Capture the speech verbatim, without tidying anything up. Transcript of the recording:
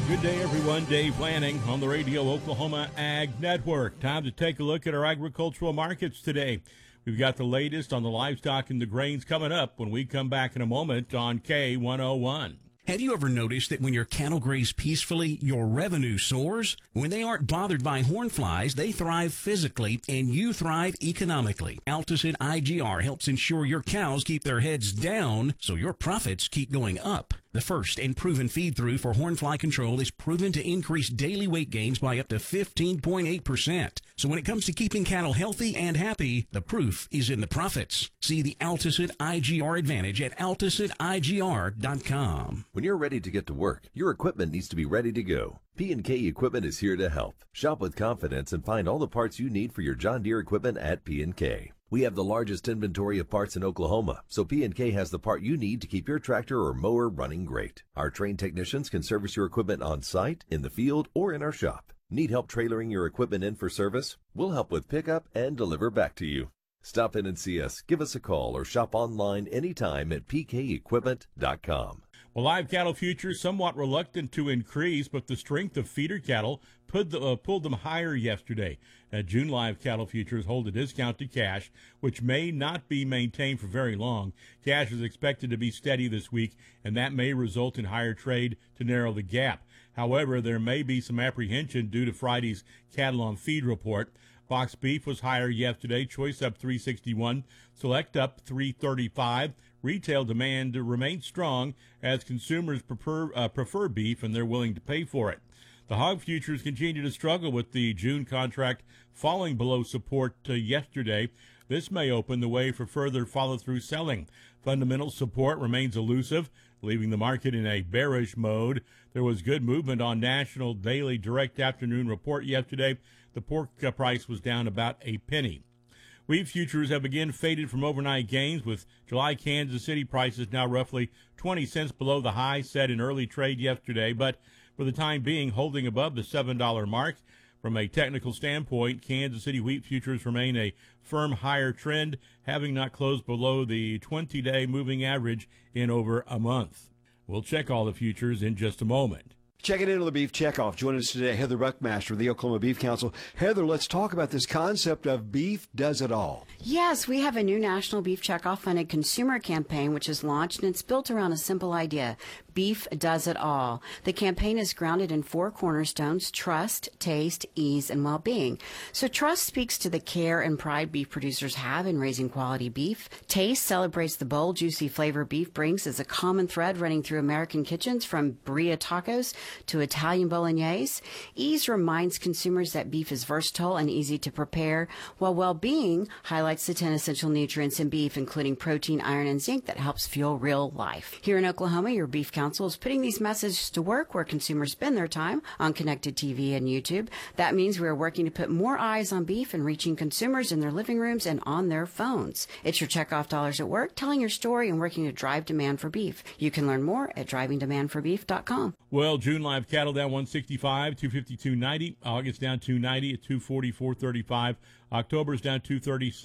Good day, everyone. Dave Lanning on the Radio Oklahoma Ag Network. Time to take a look at our agricultural markets today. We've got the latest on the livestock and the grains coming up when we come back in a moment on K one oh one. Have you ever noticed that when your cattle graze peacefully, your revenue soars? When they aren't bothered by horn flies, they thrive physically and you thrive economically. Alticid I G R helps ensure your cows keep their heads down so your profits keep going up. The first and proven feed-through for hornfly control is proven to increase daily weight gains by up to fifteen point eight percent. So when it comes to keeping cattle healthy and happy, the proof is in the profits. See the Alticid I G R advantage at alticid I G R dot com. When you're ready to get to work, your equipment needs to be ready to go. P and K Equipment is here to help. Shop with confidence and find all the parts you need for your John Deere equipment at P and K. We have the largest inventory of parts in Oklahoma, so P and K has the part you need to keep your tractor or mower running great. Our trained technicians can service your equipment on site, in the field, or in our shop. Need help trailering your equipment in for service? We'll help with pickup and deliver back to you. Stop in and see us, give us a call, or shop online anytime at p k equipment dot com. Well, live cattle futures somewhat reluctant to increase, but the strength of feeder cattle put the, uh, pulled them higher yesterday. Uh, June live cattle futures hold a discount to cash, which may not be maintained for very long. Cash is expected to be steady this week, and that may result in higher trade to narrow the gap. However, there may be some apprehension due to Friday's cattle on feed report. Box beef was higher yesterday, choice up three sixty-one, select up three thirty-five. Retail demand remains strong as consumers prefer, uh, prefer beef and they're willing to pay for it. The hog futures continue to struggle with the June contract falling below support uh, yesterday. This may open the way for further follow-through selling. Fundamental support remains elusive, leaving the market in a bearish mode. There was good movement on National Daily Direct Afternoon Report yesterday. The pork uh, price was down about a penny. Wheat futures have again faded from overnight gains, with July Kansas City prices now roughly twenty cents below the high set in early trade yesterday, but for the time being holding above the seven dollar mark. From a technical standpoint, Kansas City wheat futures remain a firm higher trend, having not closed below the twenty-day moving average in over a month. We'll check all the futures in just a moment. Checking in on the Beef Checkoff. Joining us today, Heather Buckmaster of the Oklahoma Beef Council. Heather, let's talk about this concept of beef does it all. Yes, we have a new National Beef Checkoff funded consumer campaign which is launched, and it's built around a simple idea. Beef does it all. The campaign is grounded in four cornerstones: trust, taste, ease, and well-being. So trust speaks to the care and pride beef producers have in raising quality beef. Taste celebrates the bold, juicy flavor beef brings as a common thread running through American kitchens, from birria tacos to Italian bolognese. Ease reminds consumers that beef is versatile and easy to prepare, while well-being highlights the ten essential nutrients in beef, including protein, iron, and zinc that helps fuel real life. Here in Oklahoma, your Beef Council is putting these messages to work where consumers spend their time, on connected T V and YouTube. That means we are working to put more eyes on beef and reaching consumers in their living rooms and on their phones. It's your checkoff dollars at work, telling your story and working to drive demand for beef. You can learn more at driving demand for beef dot com. Well, June live cattle down one sixty-five, two fifty-two ninety. August down two ninety at two forty-four thirty-five. October's down two thirty.